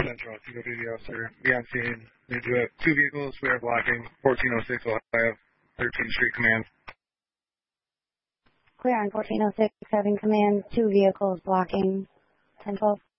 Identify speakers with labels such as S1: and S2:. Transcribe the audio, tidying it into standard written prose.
S1: Central, single duty officer. Be on scene. We do have 2 vehicles. We are blocking 1406 Ohio, 13th Street Command.
S2: Clear on 1406, having command, 2 vehicles blocking 1012.